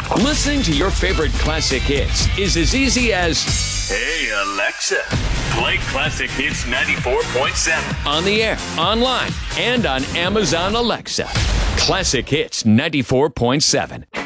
Listening to your favorite classic hits is as easy as, "Hey Alexa, play Classic Hits 94.7. on the air, online, and on Amazon Alexa. Classic Hits 94.7.